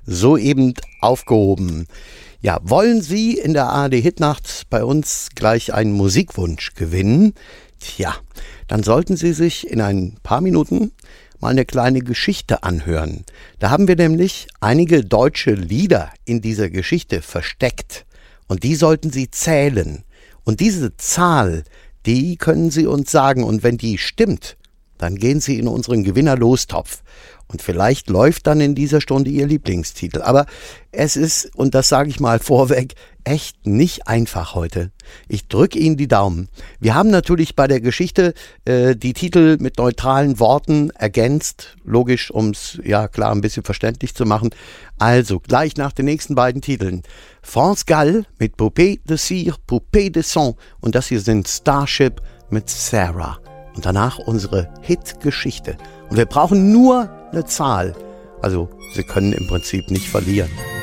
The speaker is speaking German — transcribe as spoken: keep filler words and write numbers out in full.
soeben aufgehoben. Ja, wollen Sie in der A R D Hitnacht bei uns gleich einen Musikwunsch gewinnen? Tja, dann sollten Sie sich in ein paar Minuten mal eine kleine Geschichte anhören. Da haben wir nämlich einige deutsche Lieder in dieser Geschichte versteckt. Und die sollten Sie zählen. Und diese Zahl, die können Sie uns sagen. Und wenn die stimmt, dann gehen Sie in unseren Gewinnerlostopf. Und vielleicht läuft dann in dieser Stunde Ihr Lieblingstitel. Aber es ist, und das sage ich mal vorweg, echt nicht einfach heute. Ich drücke Ihnen die Daumen. Wir haben natürlich bei der Geschichte äh, die Titel mit neutralen Worten ergänzt. Logisch, um es, ja klar, ein bisschen verständlich zu machen. Also, gleich nach den nächsten beiden Titeln. France Gall mit Poupée de Cire, Poupée de Sang. Und das hier sind Starship mit Sarah. Und danach unsere Hit-Geschichte. Und wir brauchen nur eine Zahl. Also, Sie können im Prinzip nicht verlieren.